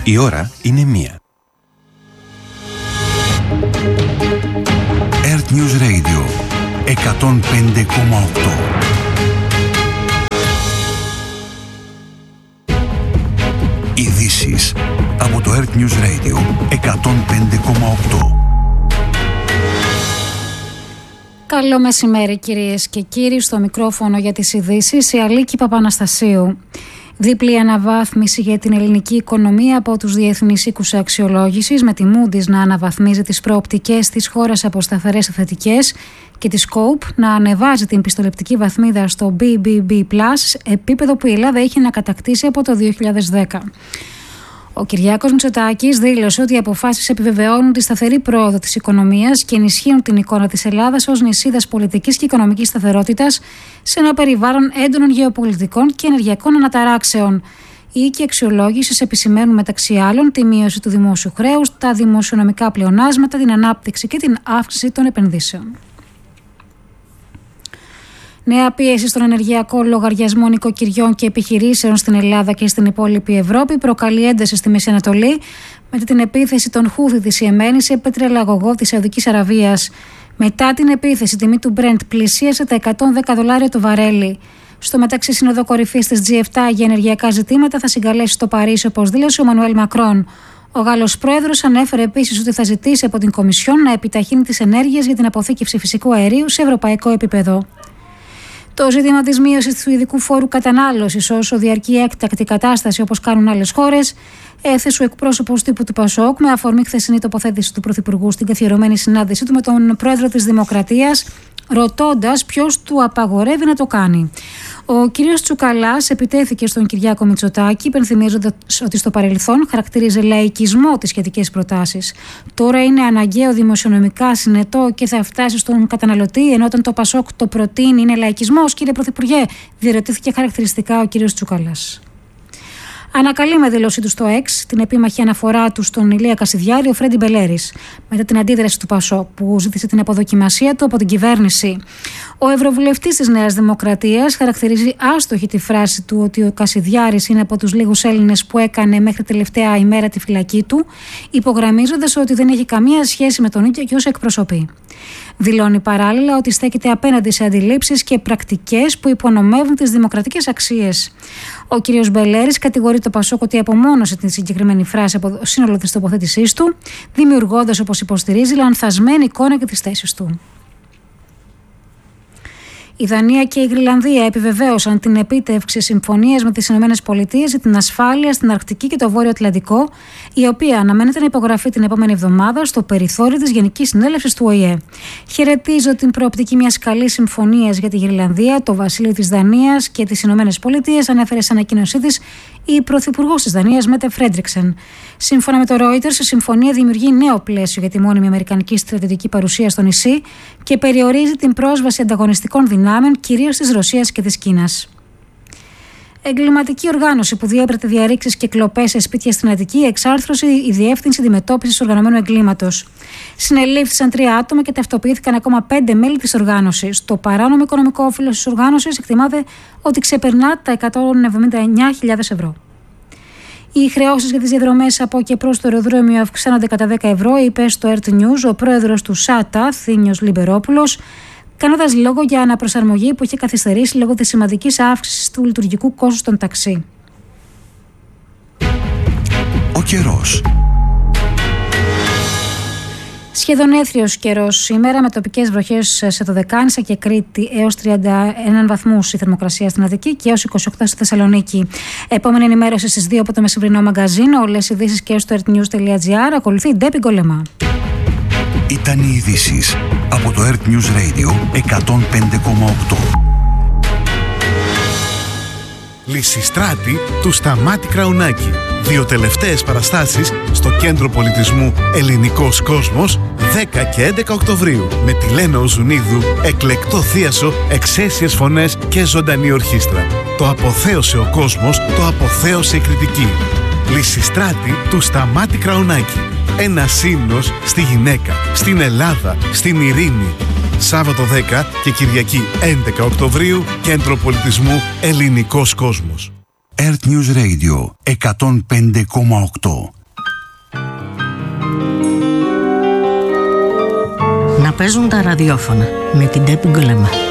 Η ώρα είναι 1. Earth News Radio 105,8. Ειδήσεις από το Earth News Radio 105,8. Καλό μεσημέρι κυρίες και κύριοι, στο μικρόφωνο για τις ειδήσεις η Αλίκη Παπαναστασίου. Διπλή αναβάθμιση για την ελληνική οικονομία από τους διεθνείς οίκους αξιολόγησης, με τη Moody's να αναβαθμίζει τις προοπτικές της χώρας από σταθερές σε θετικές και τη Scope να ανεβάζει την πιστοληπτική βαθμίδα στο BBB+, επίπεδο που η Ελλάδα είχε να κατακτήσει από το 2010. Ο Κυριάκος Μητσοτάκης δήλωσε ότι οι αποφάσεις επιβεβαιώνουν τη σταθερή πρόοδο της οικονομίας και ενισχύουν την εικόνα της Ελλάδας ως νησίδας πολιτικής και οικονομικής σταθερότητας σε ένα περιβάλλον έντονων γεωπολιτικών και ενεργειακών αναταράξεων. Οι οίκοι αξιολόγησης επισημαίνουν μεταξύ άλλων τη μείωση του δημόσιου χρέους, τα δημοσιονομικά πλεονάσματα, την ανάπτυξη και την αύξηση των επενδύσεων. Νέα πίεση στον ενεργειακό λογαριασμό νοικοκυριών και επιχειρήσεων στην Ελλάδα και στην υπόλοιπη Ευρώπη προκαλεί ένταση στη Μέση Ανατολή μετά την επίθεση των Χούθι της Ιεμένη σε πετρελαγωγό της Σαουδικής Αραβίας. Μετά την επίθεση, η τιμή του Brent πλησίασε τα $110 το βαρέλι. Στο μεταξύ, Σύνοδο Κορυφής της G7 για ενεργειακά ζητήματα θα συγκαλέσει στο Παρίσι, όπως δήλωσε ο Μανουέλ Μακρόν. Ο Γάλλος πρόεδρος ανέφερε επίσης ότι θα ζητήσει από την Κομισιόν να επιταχύνει τις ενέργειες για την αποθήκευση φυσικού αερίου σε ευρωπαϊκό επίπεδο. Το ζήτημα της μείωσης του ειδικού φόρου κατανάλωσης όσο διαρκεί έκτακτη κατάσταση, όπως κάνουν άλλες χώρες, έθεσε ο εκπρόσωπος τύπου του ΠΑΣΟΚ με αφορμή χθεσινή τοποθέτηση του Πρωθυπουργού στην καθιερωμένη συνάντησή του με τον πρόεδρο της Δημοκρατίας, ρωτώντας ποιος του απαγορεύει να το κάνει. Ο κύριος Τσουκαλάς επιτέθηκε στον Κυριάκο Μητσοτάκη, υπενθυμίζοντας ότι στο παρελθόν χαρακτήριζε λαϊκισμό τις σχετικές προτάσεις. Τώρα είναι αναγκαίο δημοσιονομικά συνετό και θα φτάσει στον καταναλωτή, ενώ όταν το ΠΑΣΟΚ το προτείνει είναι λαϊκισμός, κύριε Πρωθυπουργέ, διερωτήθηκε χαρακτηριστικά ο κύριος Τσουκαλάς. Ανακαλεί με δήλωσή του στο X την επίμαχη αναφορά του στον Ηλία Κασιδιάρη ο Φρέντι Μπελέρης, μετά την αντίδραση του ΠΑΣΟΚ που ζήτησε την αποδοκιμασία του από την κυβέρνηση. Ο ευρωβουλευτής της Νέας Δημοκρατίας χαρακτηρίζει άστοχη τη φράση του ότι ο Κασιδιάρης είναι από τους λίγους Έλληνες που έκανε μέχρι τελευταία ημέρα τη φυλακή του, υπογραμμίζοντας ότι δεν έχει καμία σχέση με τον ίδιο και όσο εκπροσωπεί. Δηλώνει παράλληλα ότι στέκεται απέναντι σε αντιλήψεις και πρακτικές που υπονομεύουν τις δημοκρατικές αξίες. Ο κ. Μπελέρης κατηγορεί το ΠΑΣΟΚ ότι απομόνωσε την συγκεκριμένη φράση από το σύνολο της τοποθέτησής του, δημιουργώντας, όπως υποστηρίζει, λανθασμένη εικόνα και τις θέσεις του. Η Δανία και η Γροιλανδία επιβεβαίωσαν την επίτευξη συμφωνίας με τις ΗΠΑ για την ασφάλεια στην Αρκτική και το Βόρειο Ατλαντικό, η οποία αναμένεται να υπογραφεί την επόμενη εβδομάδα στο περιθώριο της Γενικής Συνέλευσης του ΟΗΕ. Χαιρετίζω την προοπτική μιας καλής συμφωνίας για τη Γροιλανδία, το Βασίλειο της Δανίας και τις ΗΠΑ, ανέφερε σε ανακοίνωσή της η Πρωθυπουργός της Δανίας, Μέτε Φρέντρικσεν. Σύμφωνα με το Reuters, η συμφωνία δημιουργεί νέο πλαίσιο για τη μόνιμη αμερικανική στρατιωτική παρουσία στο νησί και περιορίζει την πρόσβαση ανταγωνιστικών δυνάμεων, κυρίως της Ρωσίας και της Κίνας. Εγκληματική οργάνωση που διέπρεπε διαρρήξεις και κλοπές σε σπίτια στην Αττική εξάρθρωσε η Διεύθυνση Αντιμετώπισης Οργανωμένου Εγκλήματος. Συνελήφθησαν 3 άτομα και ταυτοποιήθηκαν ακόμα 5 μέλη της οργάνωσης. Το παράνομο οικονομικό όφελος της οργάνωσης εκτιμάται ότι ξεπερνά τα 179.000 ευρώ. Οι χρεώσεις για τις διαδρομές από και προς το αεροδρόμιο αυξάνονται κατά 10 ευρώ, είπε στο Earth News ο πρόεδρος του ΣΑΤΑ, Θήνιος Λιμπερόπουλος, κάνοντας λόγο για αναπροσαρμογή που είχε καθυστερήσει λόγω της σημαντικής αύξησης του λειτουργικού κόστους των ταξί. Ο καιρός. Σχεδόν έθριος καιρός σήμερα, με τοπικές βροχές σε το Δεκάνησα και Κρήτη, έως 31 βαθμούς η θερμοκρασία στην Αττική και έως 28 στη Θεσσαλονίκη. Επόμενη ενημέρωση στις 2 από το μεσημβρινό μαγκαζίνο. Όλες οι ειδήσεις και στο earthnews.gr. Ακολουθεί η Ντέπη Γκολεμά. Ήταν οι ειδήσεις από το Earth News Radio 105,8. Λυσιστράτη του Σταμάτη Κραουνάκη. 2 τελευταίες παραστάσεις στο Κέντρο Πολιτισμού Ελληνικός Κόσμος 10 και 11 Οκτωβρίου με τη Λένα Οζουνίδου, εκλεκτό θίασο, εξαίσιες φωνές και ζωντανή ορχήστρα. Το αποθέωσε ο κόσμος, το αποθέωσε η κριτική. Λυσιστράτη του Σταμάτη Κραουνάκη. Ένα ύμνος στη γυναίκα, στην Ελλάδα, στην ειρήνη. Σάββατο 10 και Κυριακή 11 Οκτωβρίου, Κέντρο Πολιτισμού Ελληνικός Κόσμος. Earth News Radio 105,8. Να παίζουν τα ραδιόφωνα με την Τέπη Γκολεμά.